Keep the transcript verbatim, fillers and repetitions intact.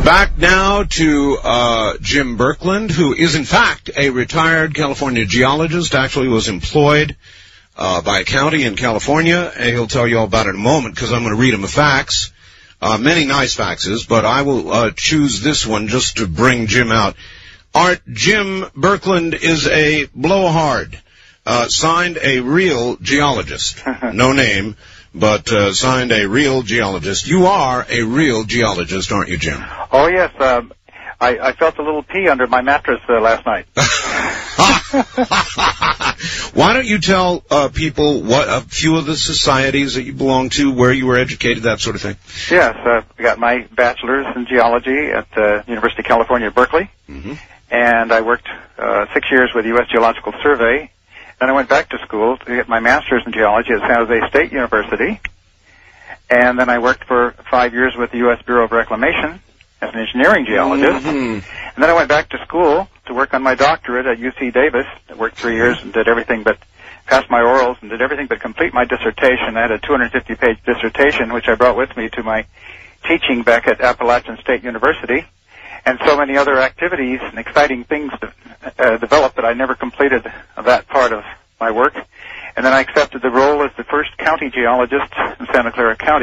Back now to uh, Jim Berkland, who is in fact a retired California geologist, actually was employed uh, by a county in California, and he'll tell you all about it in a moment because I'm going to read him a fax. Uh, many nice faxes, but I will uh, choose this one just to bring Jim out. Art, Jim Berkland is a blowhard, uh, signed a real geologist. No name, but uh, signed a real geologist. You are a real geologist, aren't you, Jim? Oh, yes. Uh, I, I felt a little pee under my mattress uh, last night. Why don't you tell uh, people what a few of the societies that you belong to, where you were educated, that sort of thing? Yes. Uh, I got my bachelor's in geology at the University of California, Berkeley. Mm-hmm. And I worked uh, six years with the U S Geological Survey. Then I went back to school to get my master's in geology at San Jose State University. And then I worked for five years with the U S Bureau of Reclamation as an engineering geologist. Mm-hmm. And then I went back to school to work on my doctorate at U C Davis. I worked three years and did everything but passed my orals and did everything but complete my dissertation. I had a two hundred fifty page dissertation, which I brought with me to my teaching back at Appalachian State University. And so many other activities and exciting things uh, developed that I never completed that part of my work. And then I accepted the role as the first county geologist in Santa Clara County.